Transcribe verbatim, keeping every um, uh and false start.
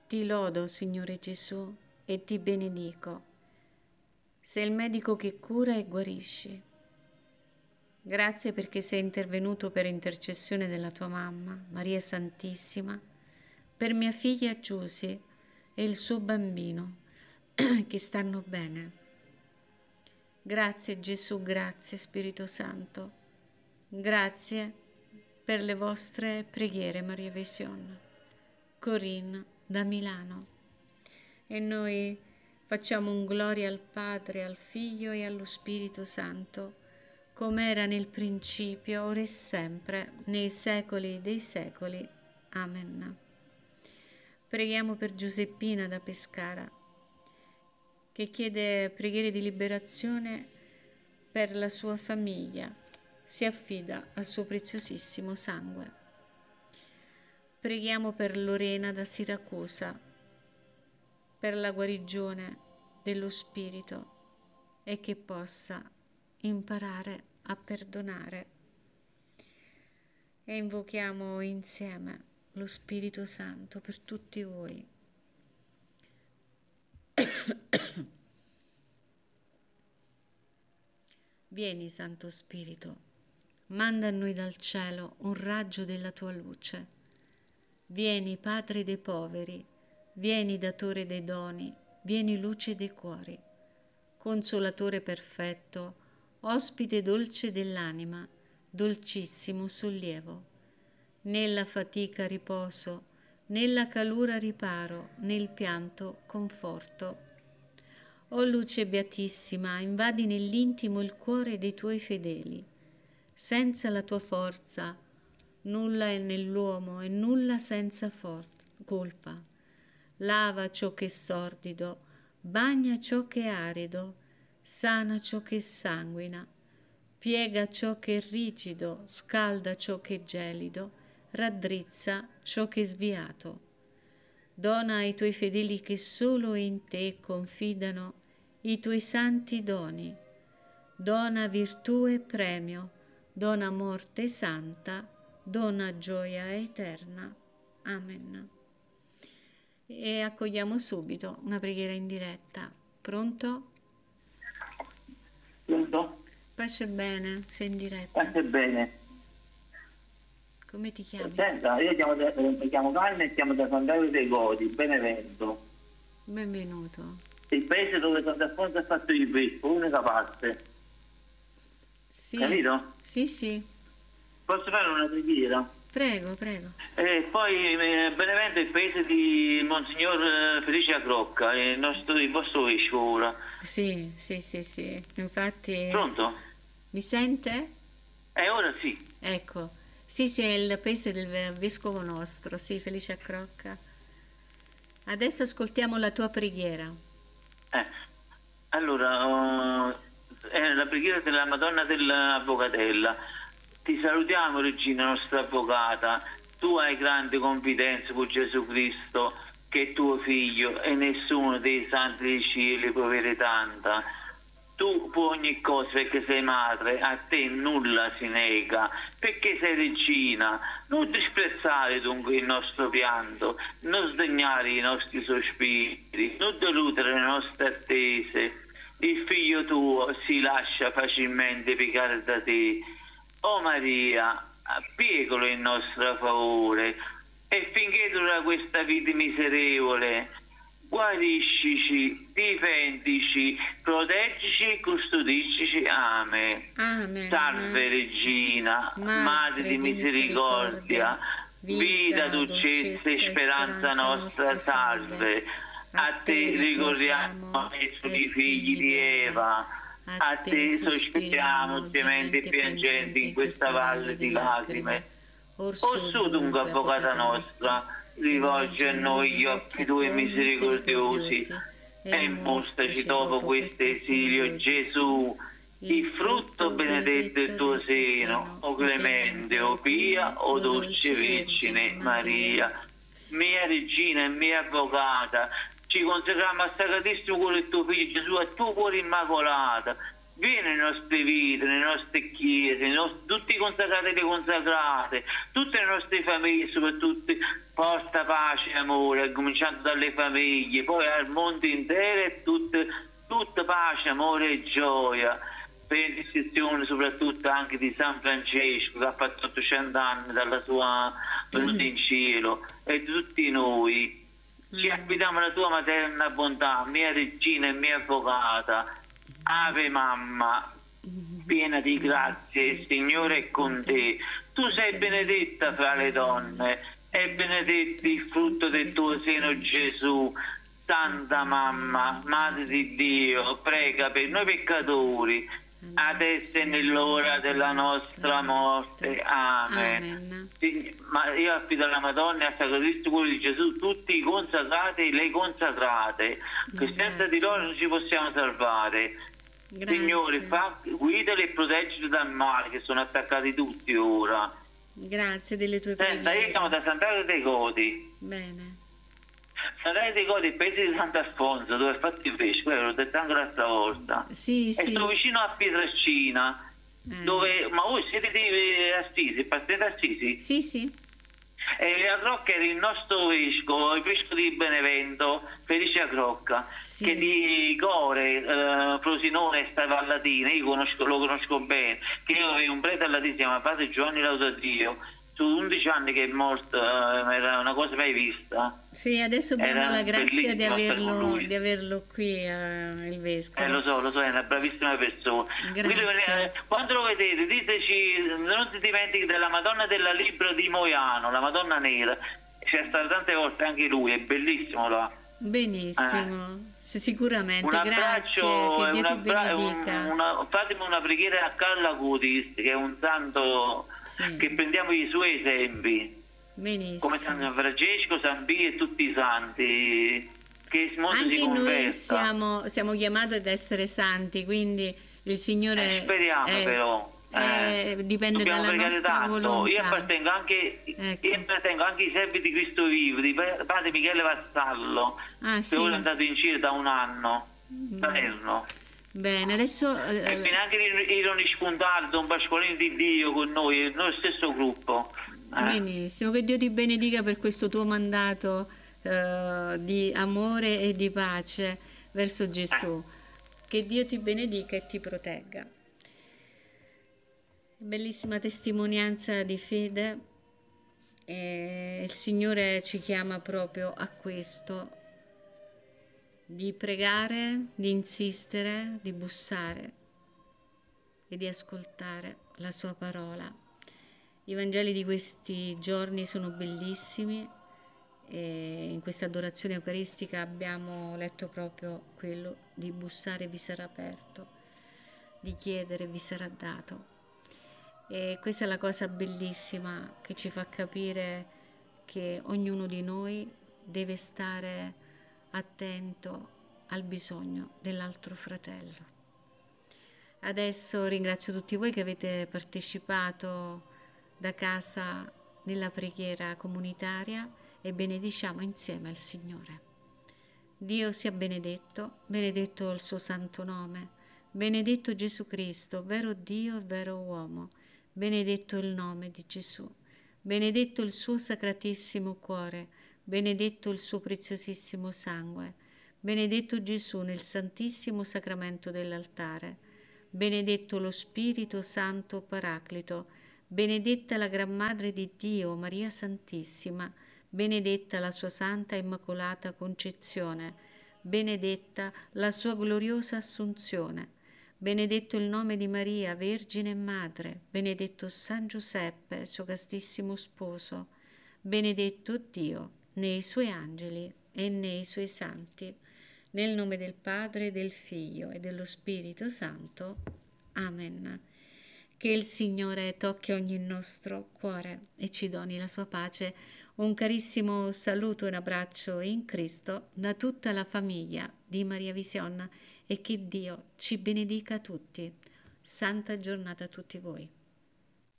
Ti lodo, Signore Gesù, e ti benedico. Sei il medico che cura e guarisci. Grazie perché sei intervenuto per intercessione della tua mamma, Maria Santissima, per mia figlia Giusy e il suo bambino, che stanno bene. Grazie Gesù, grazie Spirito Santo. Grazie per le vostre preghiere, Maria Vision. Corinne da Milano. E noi facciamo un gloria al Padre, al Figlio e allo Spirito Santo, come era nel principio, ora e sempre, nei secoli dei secoli. Amen. Preghiamo per Giuseppina da Pescara, che chiede preghiere di liberazione per la sua famiglia, si affida al suo preziosissimo sangue. Preghiamo per Lorena da Siracusa, per la guarigione dello spirito e che possa imparare a perdonare. E invochiamo insieme lo Spirito Santo per tutti voi. Vieni, Santo Spirito, manda a noi dal cielo un raggio della tua luce. Vieni, Padre dei poveri, vieni, datore dei doni, vieni, luce dei cuori, consolatore perfetto, ospite dolce dell'anima, dolcissimo sollievo. Nella fatica riposo, nella calura riparo, nel pianto conforto. O luce beatissima, invadi nell'intimo il cuore dei tuoi fedeli. Senza la tua forza, nulla è nell'uomo e nulla senza forza, colpa. Lava ciò che è sordido, bagna ciò che è arido, sana ciò che sanguina, piega ciò che è rigido, scalda ciò che è gelido, raddrizza ciò che è sviato. Dona ai tuoi fedeli che solo in te confidano i tuoi santi doni. Dona virtù e premio, dona morte santa, dona gioia eterna. Amen. E accogliamo subito una preghiera in diretta. Pronto? Pronto? Pace bene, sei in diretta. Pace bene. Come ti chiami? Senta, io chiamo da, mi chiamo Carmen e chiamo da Sant'Elio dei Goti, Benevento. Benvenuto. Il paese dove Sant'Alfonso ha fatto il vescovo, l'unica parte. Sì. Capito? Sì, sì. Posso fare una preghiera? Prego, prego. E poi eh, Benevento è il paese di Monsignor eh, Felice Acrocca, il, nostro, il vostro vescovo ora. Sì, sì, sì, sì. Infatti... Pronto? Mi sente? Eh, ora sì. Ecco. Sì, sì, è il paese del vescovo nostro, sì, Felice Acrocca. Adesso ascoltiamo la tua preghiera. Eh, allora, uh, è la preghiera della Madonna dell'Avvocatella. Ti salutiamo, Regina, nostra avvocata. Tu hai grande confidenza con Gesù Cristo, che è tuo figlio, e nessuno dei santi dei cieli può avere tanta. Tu puoi ogni cosa perché sei madre, a te nulla si nega, perché sei regina. Non disprezzare dunque il nostro pianto, non sdegnare i nostri sospiri, non deludere le nostre attese. Il figlio tuo si lascia facilmente piegare da te. O Maria, piegalo in nostro favore, e finché dura questa vita miserevole, guariscici, difendici, proteggici e custodiscici. Amen. Amen. Salve Regina, Madre, Madre di misericordia, vita, dolcezza e speranza nostra, salve. A te ricordiamo i figli di Eva, a te sospiriamo gementi e piangenti in questa valle di lacrime. Orsù dunque, avvocata nostra, rivolgi a noi gli occhi tuoi misericordiosi e mostraci dopo questo esilio Gesù, il frutto benedetto del tuo seno, o clemente, o pia, o dolce Vergine Maria. Mia Regina e mia Avvocata, ci consacriamo al Sacratissimo Cuore del tuo Figlio Gesù, al tuo cuore immacolata. vieni nelle nostre vite, nelle nostre chiese, nei nostri, tutti i consacrati e le consacrate, tutte le nostre famiglie, soprattutto porta pace e amore, cominciando dalle famiglie, poi al mondo intero e tutte, tutta pace, amore e gioia. Per intercessione soprattutto anche di San Francesco che ha fatto ottocento anni dalla sua venuta in cielo, e di tutti noi. Ci affidiamo alla tua materna bontà, mia regina e mia avvocata. Ave Mamma, piena di grazie, il Signore è con te. Tu sei benedetta fra le donne e benedetto il frutto del tuo seno, Gesù. Santa Mamma, Madre di Dio, prega per noi peccatori, adesso e nell'ora della nostra morte. Amen. Amen. Ma io affido alla Madonna e al Sacratissimo Cuore di Gesù tutti i consacrati e le consacrate, che senza di loro non ci possiamo salvare. Grazie. Signore, fa, guidali e proteggili dal male, che sono attaccati tutti ora. Grazie delle tue preghiere. Senta, io siamo da Sant'Agata dei Goti. Bene. Sant'Agata dei Goti, il paese di Sant'Alfonso, dove ha fatto il vescovo, l'ho detto anche l'altra volta. Sì, e sì. sto vicino a Pietrelcina, eh. dove... Ma voi siete di Assisi, partite Assisi? Sì, sì. E a Crocca era il nostro vescovo, il vescovo di Benevento, Felice a Crocca, sì. che di Core, eh, Frosinone e Sta Latina, io conosco, lo conosco bene, che io avevo un prete a Latina, si chiama Padre Giovanni Laudadio. Su undici anni che è morto, eh, era una cosa mai vista. Sì, adesso abbiamo era la grazia di averlo, di averlo qui, eh, il vescovo. Eh, lo so, lo so, è una bravissima persona. Quindi, eh, quando lo vedete, diteci, non si dimentichi della Madonna della Libra di Moiano, la Madonna Nera. C'è stato tante volte anche lui, è bellissimo là. Benissimo, eh. sicuramente, un abbraccio, grazie, che Dio un ti benedica. Un, una, fatemi una preghiera a Carla Cutis, che è un santo... Sì. Che prendiamo i suoi esempi. Benissimo. Come San Francesco, San Pio e tutti i santi, che anche si noi siamo, siamo chiamati ad essere santi, quindi il Signore eh, speriamo è, però eh, eh, dipende dalla nostra tanto. volontà. Io appartengo anche ecco. io appartengo anche ai servi di Cristo vivo, di padre Michele Vassallo, ah, che sì. ora è andato in Cile da un anno, Salerno. Bene, adesso eh, e viene anche Ironi Spuntato, Don Pasqualino di Dio con noi, noi stesso gruppo. Eh. Benissimo, che Dio ti benedica per questo tuo mandato eh, di amore e di pace verso Gesù. Eh. Che Dio ti benedica e ti protegga. Bellissima testimonianza di fede. E il Signore ci chiama proprio a questo, di pregare, di insistere, di bussare e di ascoltare la sua parola. I Vangeli di questi giorni sono bellissimi e in questa adorazione eucaristica abbiamo letto proprio quello di bussare vi sarà aperto, di chiedere vi sarà dato. E questa è la cosa bellissima che ci fa capire che ognuno di noi deve stare attento al bisogno dell'altro fratello. Adesso ringrazio tutti voi che avete partecipato da casa nella preghiera comunitaria e benediciamo insieme il Signore. Dio sia benedetto, benedetto il suo santo nome, benedetto Gesù Cristo, vero Dio e vero uomo, benedetto il nome di Gesù, benedetto il suo sacratissimo cuore, benedetto il suo preziosissimo sangue, benedetto Gesù nel santissimo sacramento dell'altare, benedetto lo Spirito Santo Paraclito, benedetta la Gran Madre di Dio, Maria Santissima, benedetta la sua Santa Immacolata Concezione, benedetta la sua gloriosa Assunzione, benedetto il nome di Maria, Vergine e Madre, benedetto San Giuseppe, suo castissimo sposo, benedetto Dio nei suoi angeli e nei suoi santi, nel nome del Padre, del Figlio e dello Spirito Santo. Amen. Che il Signore tocchi ogni nostro cuore e ci doni la sua pace. Un carissimo saluto e un abbraccio in Cristo da tutta la famiglia di Maria Vision e che Dio ci benedica tutti. Santa giornata a tutti voi.